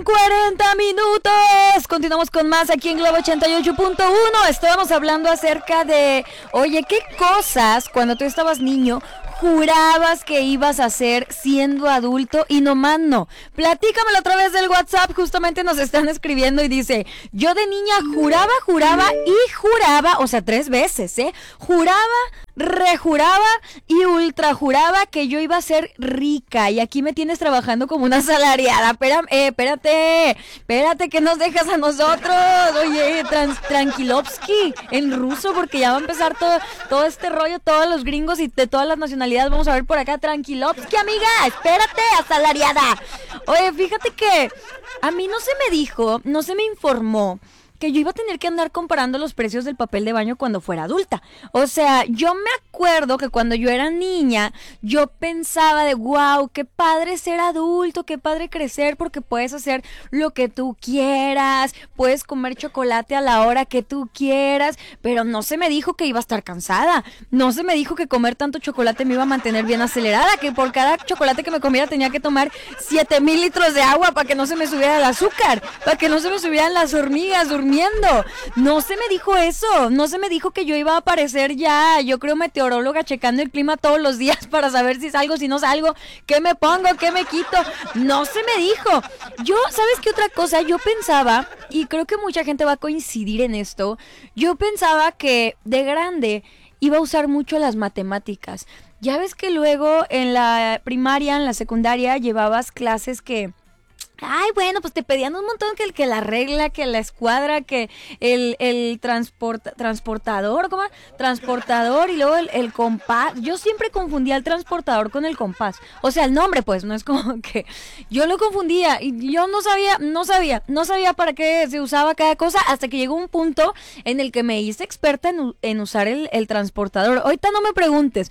40 minutos. Continuamos con más aquí en Globo 88.1. Estábamos hablando acerca de, oye, ¿qué cosas cuando tú estabas niño jurabas que ibas a hacer siendo adulto y nomás no? Platícamelo a través del WhatsApp. Justamente nos están escribiendo y dice: yo de niña juraba y juraba, o sea, 3 veces, juraba, rejuraba y ultrajuraba que yo iba a ser rica, y aquí me tienes trabajando como una asalariada. Espérate que nos dejas a nosotros. Oye, tranquilovsky en ruso, porque ya va a empezar todo este rollo, todos los gringos y de todas las nacionalidades. Vamos a ver por acá, tranquilovsky, amiga, espérate, asalariada. Oye, fíjate que a mí no se me dijo, no se me informó que yo iba a tener que andar comparando los precios del papel de baño cuando fuera adulta. O sea, yo me acuerdo que cuando yo era niña, yo pensaba de wow, qué padre ser adulto, qué padre crecer, porque puedes hacer lo que tú quieras, puedes comer chocolate a la hora que tú quieras, pero no se me dijo que iba a estar cansada, no se me dijo que comer tanto chocolate me iba a mantener bien acelerada, que por cada chocolate que me comiera tenía que tomar 7,000 litros de agua para que no se me subiera el azúcar, para que no se me subieran las hormigas durmiendo. No se me dijo eso, no se me dijo que yo iba a aparecer ya, yo creo, meteoróloga, checando el clima todos los días para saber si salgo, si no salgo, qué me pongo, qué me quito. No se me dijo. Yo, ¿sabes qué otra cosa? Yo pensaba, y creo que mucha gente va a coincidir en esto, yo pensaba que de grande iba a usar mucho las matemáticas. Ya ves que luego en la primaria, en la secundaria, llevabas clases que... ay, bueno, pues te pedían un montón, que la regla, que la escuadra, que el transportador, ¿cómo? Transportador, y luego el compás. Yo siempre confundía el transportador con el compás. O sea, el nombre, pues, no es como que... yo lo confundía y yo no sabía para qué se usaba cada cosa, hasta que llegó un punto en el que me hice experta en usar el transportador. Ahorita no me preguntes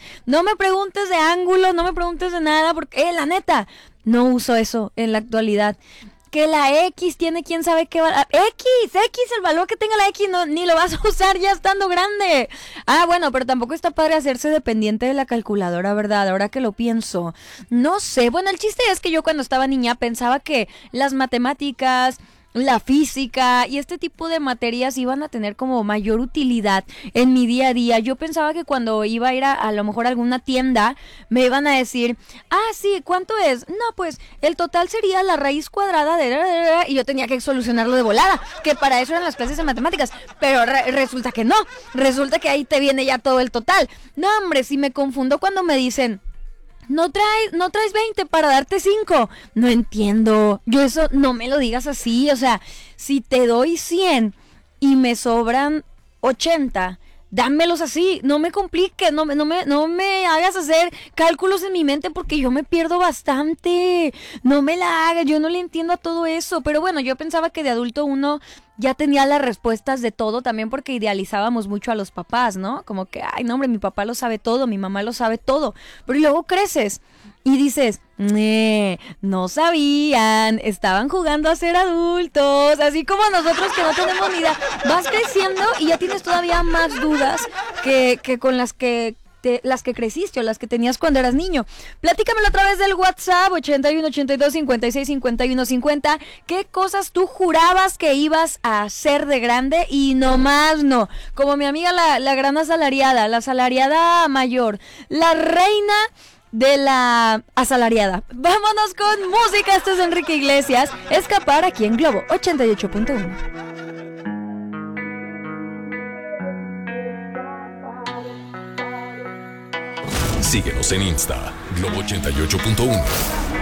de ángulo, no me preguntes de nada, porque, la neta... no uso eso en la actualidad. Que la X tiene quién sabe qué valor. X, el valor que tenga la X no, ni lo vas a usar ya estando grande. Ah, bueno, pero tampoco está padre hacerse dependiente de la calculadora, ¿verdad? Ahora que lo pienso. No sé, bueno, el chiste es que yo cuando estaba niña pensaba que las matemáticas, la física y este tipo de materias iban a tener como mayor utilidad en mi día a día. Yo pensaba que cuando iba a ir a lo mejor a alguna tienda me iban a decir, ah, sí, ¿cuánto es? No, pues el total sería la raíz cuadrada de... y yo tenía que solucionarlo de volada, que para eso eran las clases de matemáticas, pero resulta que no, resulta que ahí te viene ya todo el total. No, hombre, si me confundo cuando me dicen... no traes 20 para darte 5. No entiendo. Yo eso no me lo digas así. O sea, si te doy 100 y me sobran 80, dámelos así. No me compliques, no me hagas hacer cálculos en mi mente, porque yo me pierdo bastante. No me la hagas, yo no le entiendo a todo eso. Pero bueno, yo pensaba que de adulto uno ya tenía las respuestas de todo, también porque idealizábamos mucho a los papás, ¿no? Como que, ay, no, hombre, mi papá lo sabe todo, mi mamá lo sabe todo. Pero luego creces y dices, no sabían, estaban jugando a ser adultos, así como nosotros que no tenemos ni idea. Vas creciendo y ya tienes todavía más dudas que con las que creciste o las que tenías cuando eras niño. Platícamelo a través del WhatsApp 81 82 56 51 50. ¿Qué cosas tú jurabas que ibas a hacer de grande y nomás no? Como mi amiga la gran asalariada, la asalariada mayor, la reina de la asalariada. Vámonos con música. Esto es Enrique Iglesias, Escapar, aquí en Globo 88.1. Síguenos en Insta, Globo 88.1.